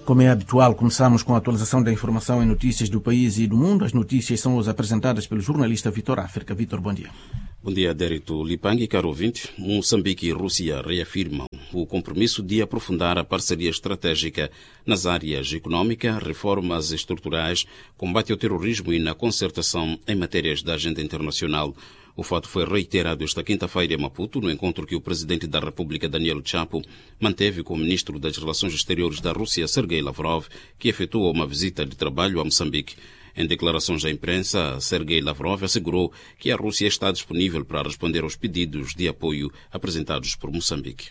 Como é habitual, começamos com a atualização da informação em notícias do país e do mundo. As notícias são hoje apresentadas pelo jornalista Vitor África. Vitor, bom dia. Bom dia, Dérito Lipangue, caro ouvinte. Moçambique e Rússia reafirmam o compromisso de aprofundar a parceria estratégica nas áreas econômica, reformas estruturais, combate ao terrorismo e na concertação em matérias da agenda internacional. O fato foi reiterado esta quinta-feira em Maputo, no encontro que o presidente da República, Daniel Chapo, manteve com o ministro das Relações Exteriores da Rússia, Sergei Lavrov, que efetuou uma visita de trabalho a Moçambique. Em declarações à imprensa, Sergei Lavrov assegurou que a Rússia está disponível para responder aos pedidos de apoio apresentados por Moçambique.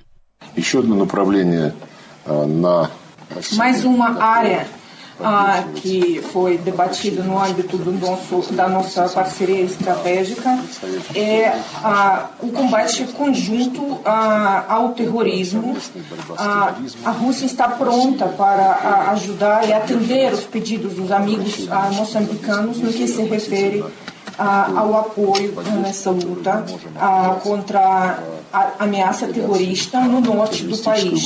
Mais uma área que foi debatida no âmbito da nossa parceria estratégica é o combate conjunto ao terrorismo. A Rússia está pronta para ajudar e atender os pedidos dos amigos moçambicanos no que se refere ao apoio nessa luta contra a ameaça terrorista no norte do país.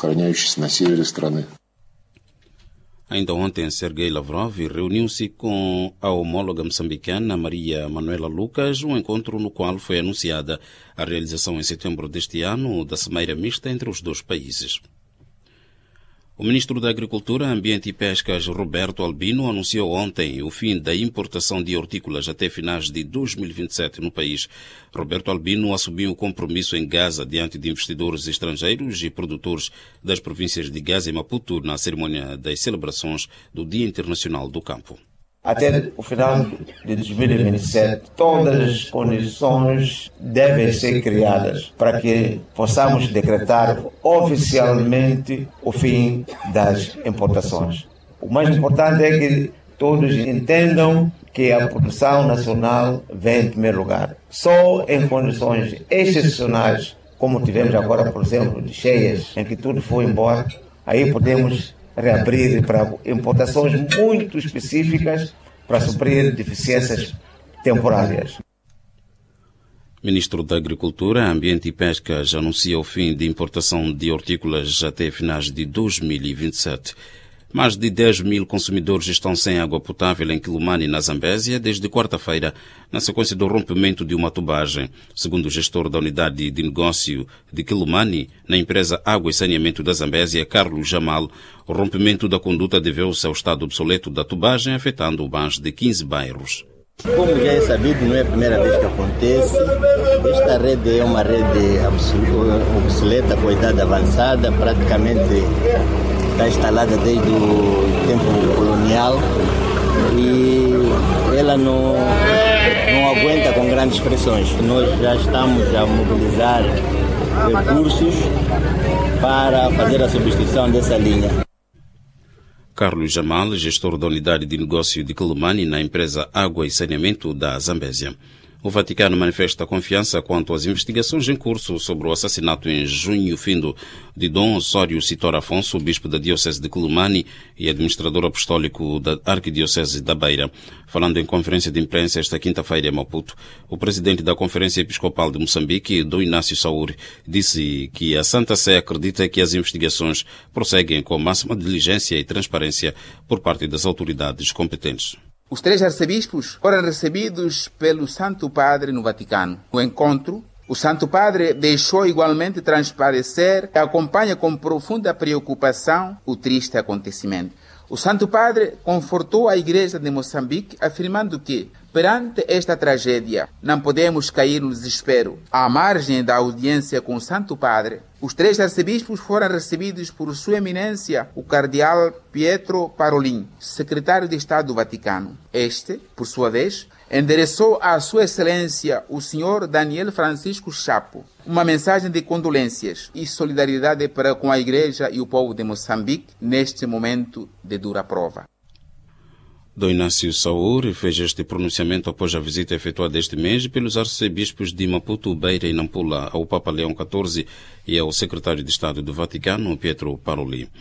Ainda ontem, Sergei Lavrov reuniu-se com a homóloga moçambicana Maria Manuela Lucas, um encontro no qual foi anunciada a realização em setembro deste ano da cimeira mista entre os dois países. O ministro da Agricultura, Ambiente e Pescas, Roberto Albino, anunciou ontem o fim da importação de hortícolas até finais de 2027 no país. Roberto Albino assumiu o compromisso em Gaza diante de investidores estrangeiros e produtores das províncias de Gaza e Maputo na cerimônia das celebrações do Dia Internacional do Campo. Até o final de 2027, todas as condições devem ser criadas para que possamos decretar oficialmente o fim das importações. O mais importante é que todos entendam que a produção nacional vem em primeiro lugar. Só em condições excepcionais, como tivemos agora, por exemplo, de cheias, em que tudo foi embora, aí podemos reabrir para importações muito específicas para suprir deficiências temporárias. Ministro da Agricultura, Ambiente e Pescas anuncia o fim de importação de hortícolas até finais de 2027. Mais de 10 mil consumidores estão sem água potável em Quilomane, na Zambésia, desde quarta-feira, na sequência do rompimento de uma tubagem. Segundo o gestor da unidade de negócio de Quilomane, na empresa Água e Saneamento da Zambésia, Carlos Jamal, o rompimento da conduta deveu-se ao estado obsoleto da tubagem, afetando mais de 15 bairros. Como já é sabido, não é a primeira vez que acontece. Esta rede é uma rede obsoleta, com idade avançada, praticamente está instalada desde o tempo colonial e ela não aguenta com grandes pressões. Nós já estamos a mobilizar recursos para fazer a substituição dessa linha. Carlos Jamal, gestor da unidade de negócio de Quilomane na empresa Água e Saneamento da Zambésia. O Vaticano manifesta confiança quanto às investigações em curso sobre o assassinato em junho findo de Dom Osório Citor Afonso, bispo da Diocese de Quilomane e administrador apostólico da Arquidiocese da Beira. Falando em conferência de imprensa esta quinta-feira em Maputo, o presidente da Conferência Episcopal de Moçambique, Dom Inácio Saúr, disse que a Santa Sé acredita que as investigações prosseguem com máxima diligência e transparência por parte das autoridades competentes. Os 3 arcebispos foram recebidos pelo Santo Padre no Vaticano. No encontro, o Santo Padre deixou igualmente transparecer e acompanha com profunda preocupação o triste acontecimento. O Santo Padre confortou a Igreja de Moçambique, afirmando que, perante esta tragédia, não podemos cair no desespero. À margem da audiência com o Santo Padre, os 3 arcebispos foram recebidos por Sua Eminência, o Cardeal Pietro Parolin, secretário de Estado do Vaticano. Este, por sua vez, endereçou à Sua Excelência, o Sr. Daniel Francisco Chapo, uma mensagem de condolências e solidariedade para com a Igreja e o povo de Moçambique neste momento de dura prova. Dom Inácio Saúr fez este pronunciamento após a visita efetuada este mês pelos arcebispos de Maputo, Beira e Nampula ao Papa Leão XIV e ao secretário de Estado do Vaticano, Pietro Parolin.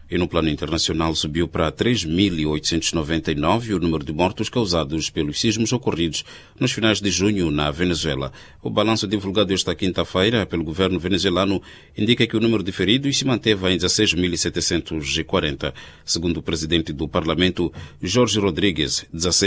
E no plano internacional subiu para 3.899 o número de mortos causados pelos sismos ocorridos nos finais de junho na Venezuela. O balanço divulgado esta quinta-feira pelo governo venezuelano indica que o número de feridos se manteve em 16.740. Segundo o presidente do parlamento, Jorge Rodrigues,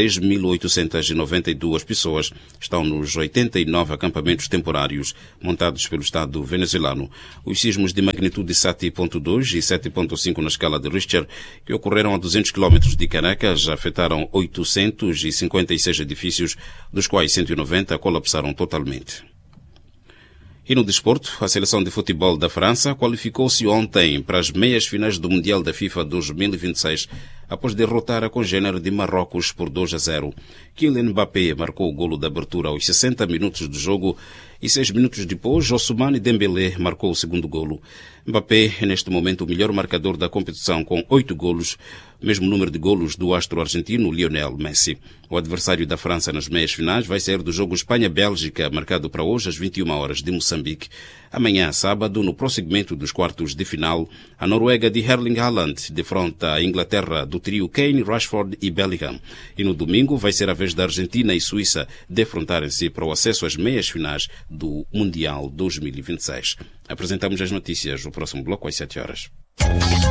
16.892 pessoas estão nos 89 acampamentos temporários montados pelo Estado venezuelano. Os sismos de magnitude 7.2 e 7.5 na escala de Richter, que ocorreram a 200 km de Caracas, afetaram 856 edifícios, dos quais 190 colapsaram totalmente. E no desporto, a seleção de futebol da França qualificou-se ontem para as meias finais do Mundial da FIFA 2026, após derrotar a congênere de Marrocos por 2-0. Kylian Mbappé marcou o golo de abertura aos 60 minutos do jogo e 6 minutos depois, Ousmane Dembélé marcou o segundo golo. Mbappé é neste momento o melhor marcador da competição com 8 golos, mesmo número de golos do astro argentino Lionel Messi. O adversário da França nas meias finais vai sair do jogo Espanha-Bélgica, marcado para hoje às 21 horas de Moçambique. Amanhã, sábado, no prosseguimento dos quartos de final, a Noruega de Erling Haaland defronta a Inglaterra do trio Kane, Rashford e Bellingham. E no domingo vai ser a vez da Argentina e Suíça defrontarem-se para o acesso às meias finais do Mundial 2026. Apresentamos as notícias no próximo bloco às 7 horas.